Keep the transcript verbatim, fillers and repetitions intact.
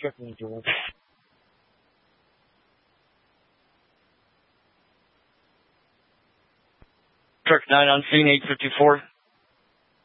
Checking George. Truck nine on scene, eight fifty-four.